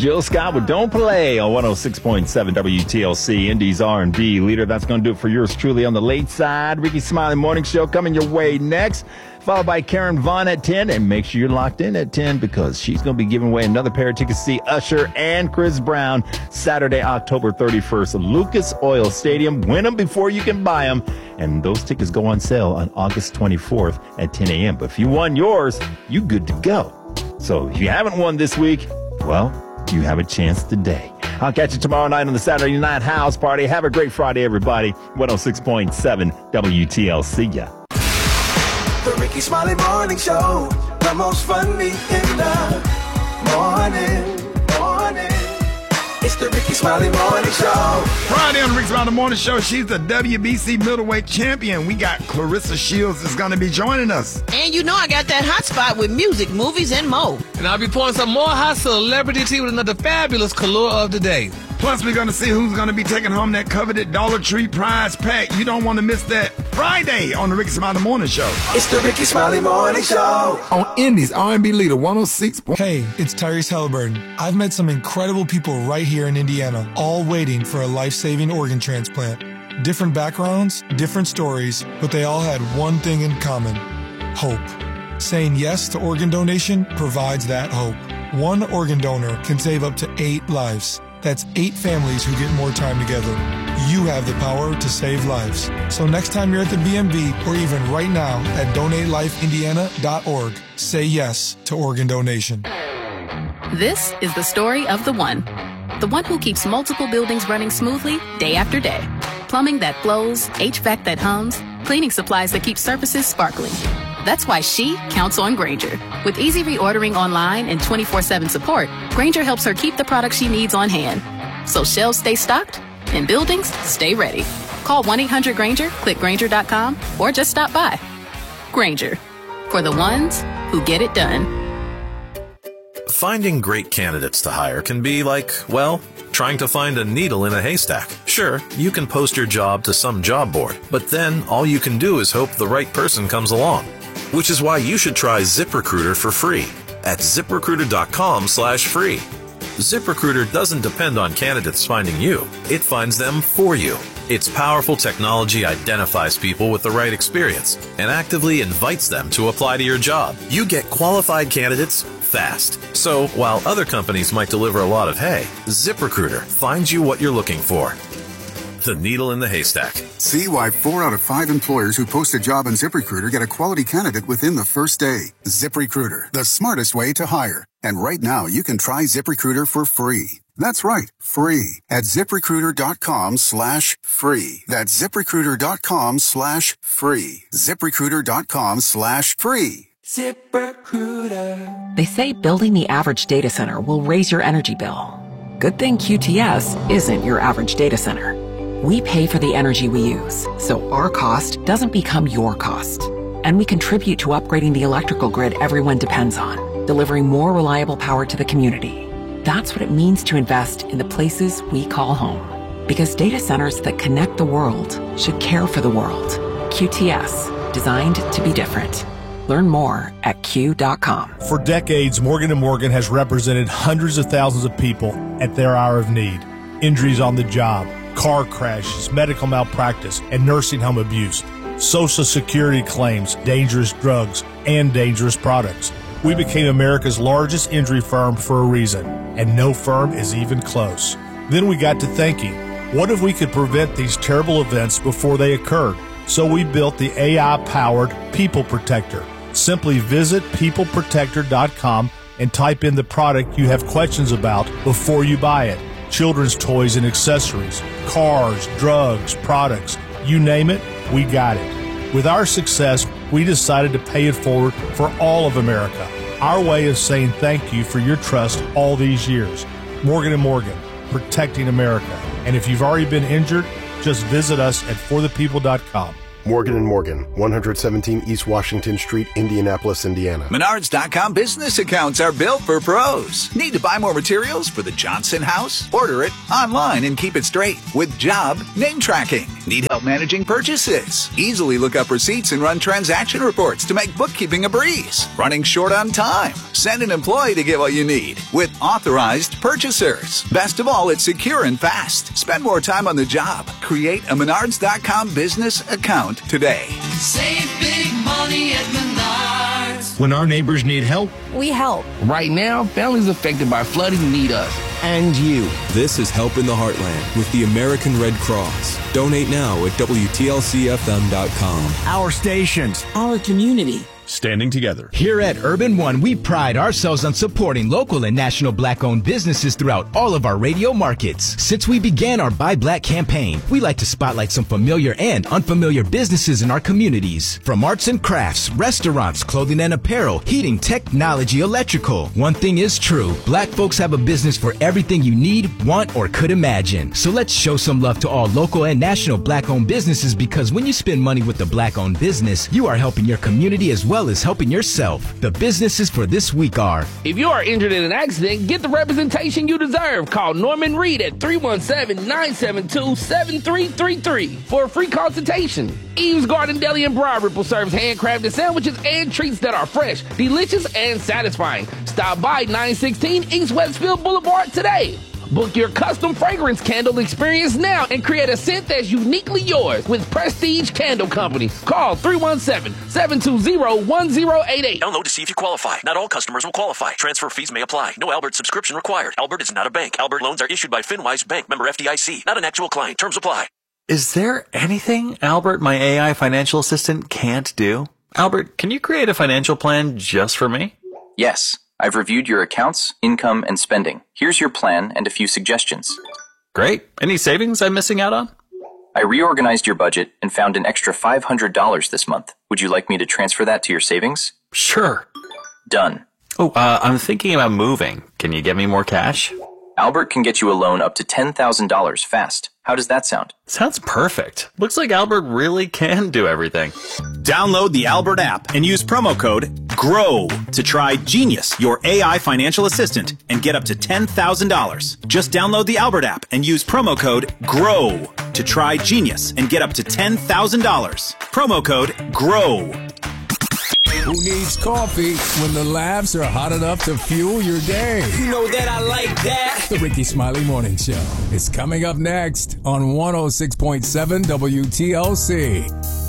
Jill Scott with Don't Play on 106.7 WTLC, Indy's R&B leader. That's going to do it for yours truly on the late side. Ricky Smiley Morning Show coming your way next, followed by Karen Vaughn at 10. And make sure you're locked in at 10 because she's going to be giving away another pair of tickets to see Usher and Chris Brown Saturday, October 31st at Lucas Oil Stadium. Win them before you can buy them. And those tickets go on sale on August 24th at 10 a.m. But if you won yours, you good to go. So if you haven't won this week, well, you have a chance today. I'll catch you tomorrow night on the Saturday Night House Party. Have a great Friday, everybody. 106.7 WTLC. Ya. The Ricky Smiley Morning Show, the most funny in the morning. It's the Ricky Smiley Morning Show. Friday on the Ricky Smiley Morning Show, she's the WBC middleweight champion. We got Clarissa Shields is going to be joining us. And you know I got that hot spot with music, movies, and more. And I'll be pouring some more hot celebrity tea with another fabulous color of the day. Plus, we're going to see who's going to be taking home that coveted Dollar Tree prize pack. You don't want to miss that Friday on the Ricky Smiley Morning Show. It's the Ricky Smiley Morning Show. On Indy's R&B leader 106. Hey, it's Tyrese Halliburton. I've met some incredible people right here in Indiana, all waiting for a life-saving organ transplant. Different backgrounds, different stories, but they all had one thing in common: hope. Saying yes to organ donation provides that hope. One organ donor can save up to 8 lives. That's 8 families who get more time together. You have the power to save lives. So next time you're at the BMV or even right now at DonateLifeIndiana.org, say yes to organ donation. This is the story of the one who keeps multiple buildings running smoothly day after day. Plumbing that flows, HVAC that hums, cleaning supplies that keep surfaces sparkling. That's why she counts on Grainger. With easy reordering online and 24/7 support, Grainger helps her keep the products she needs on hand. So shelves stay stocked and buildings stay ready. Call 1-800-GRAINGER, click Grainger.com, or just stop by. Grainger, for the ones who get it done. Finding great candidates to hire can be like, well, trying to find a needle in a haystack. Sure, you can post your job to some job board, but then all you can do is hope the right person comes along. Which is why you should try ZipRecruiter for free at ZipRecruiter.com/free. ZipRecruiter doesn't depend on candidates finding you. It finds them for you. Its powerful technology identifies people with the right experience and actively invites them to apply to your job. You get qualified candidates fast. So while other companies might deliver a lot of hay, ZipRecruiter finds you what you're looking for. The needle in the haystack. See why 4 out of 5 employers who post a job on ZipRecruiter get a quality candidate within the first day. ZipRecruiter, the smartest way to hire. And right now, you can try ZipRecruiter for free. That's right, free at ZipRecruiter.com/free. That's ZipRecruiter.com/free. ZipRecruiter.com/free. ZipRecruiter. They say building the average data center will raise your energy bill. Good thing QTS isn't your average data center. We pay for the energy we use, so our cost doesn't become your cost. And we contribute to upgrading the electrical grid everyone depends on, delivering more reliable power to the community. That's what it means to invest in the places we call home. Because data centers that connect the world should care for the world. QTS, designed to be different. Learn more at Q.com. For decades, Morgan & Morgan has represented hundreds of thousands of people at their hour of need. Injuries on the job, car crashes, medical malpractice, and nursing home abuse, Social Security claims, dangerous drugs, and dangerous products. We became America's largest injury firm for a reason, and no firm is even close. Then we got to thinking, what if we could prevent these terrible events before they occurred? So we built the AI-powered People Protector. Simply visit peopleprotector.com and type in the product you have questions about before you buy it. Children's toys and accessories, cars, drugs, products, you name it, we got it. With our success, we decided to pay it forward for all of America. Our way of saying thank you for your trust all these years. Morgan & Morgan, protecting America. And if you've already been injured, just visit us at forthepeople.com. Morgan & Morgan, 117 East Washington Street, Indianapolis, Indiana. Menards.com business accounts are built for pros. Need to buy more materials for the Johnson house? Order it online and keep it straight with Job Name Tracking. Need help managing purchases? Easily look up receipts and run transaction reports to make bookkeeping a breeze. Running short on time? Send an employee to get what you need with authorized purchasers. Best of all, it's secure and fast. Spend more time on the job. Create a Menards.com business account today. Save big money at Menards. When our neighbors need help, we help. Right now, families affected by flooding need us. And you. This is Help in the Heartland with the American Red Cross. Donate now at WTLCFM.com. Our stations. Our community. Standing together. Here at Urban One, we pride ourselves on supporting local and national Black-owned businesses throughout all of our radio markets. Since we began our Buy Black campaign, we like to spotlight some familiar and unfamiliar businesses in our communities. From arts and crafts, restaurants, clothing and apparel, heating, technology, electrical. One thing is true, Black folks have a business for everything you need, want, or could imagine. So let's show some love to all local and national Black-owned businesses, because when you spend money with a Black-owned business, you are helping your community as well as helping yourself. The businesses for this week are: if you are injured in an accident, get the representation you deserve. Call Norman Reed at 317-972-7333 for a free consultation. Eve's Garden Deli and Broad Ripple serves handcrafted sandwiches and treats that are fresh, delicious, and satisfying. Stop by 916 East Westfield Boulevard today. Book your custom fragrance candle experience now and create a scent that's uniquely yours with Prestige Candle Company. Call 317-720-1088. Download to see if you qualify. Not all customers will qualify. Transfer fees may apply. No Albert subscription required. Albert is not a bank. Albert loans are issued by FinWise Bank, member FDIC. Not an actual client. Terms apply. Is there anything Albert, my AI financial assistant, can't do? Albert, can you create a financial plan just for me? Yes. I've reviewed your accounts, income, and spending. Here's your plan and a few suggestions. Great. Any savings I'm missing out on? I reorganized your budget and found an extra $500 this month. Would you like me to transfer that to your savings? Sure. Done. Oh, I'm thinking about moving. Can you get me more cash? Albert can get you a loan up to $10,000 fast. How does that sound? Sounds perfect. Looks like Albert really can do everything. Download the Albert app and use promo code GROW to try Genius, your AI financial assistant, and get up to $10,000. Just download the Albert app and use promo code GROW to try Genius and get up to $10,000. Promo code GROW. Who needs coffee when the laughs are hot enough to fuel your day? You know that I like that. The Ricky Smiley Morning Show is coming up next on 106.7 WTLC.